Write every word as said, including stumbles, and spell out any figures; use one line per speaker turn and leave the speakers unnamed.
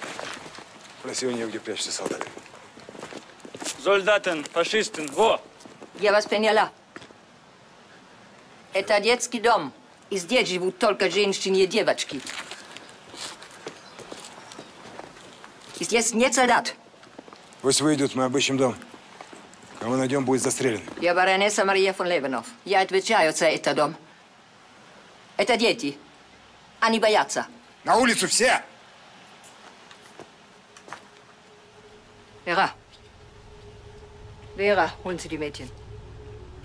Спроси у нее, где прячется солдаты.
Soldaten, фашисты, wo?
Я вас поняла. Это детский дом. И здесь живут только женщины и девочки. И здесь нет солдат.
Пусть выйдут, мы обыщем дом. Кого найдем, будет застрелен.
Я баронесса Мария фон Левенов. Я отвечаю за этот дом. Это дети. Они боятся.
На улицу все!
Vera. Vera, holen Sie die Mädchen.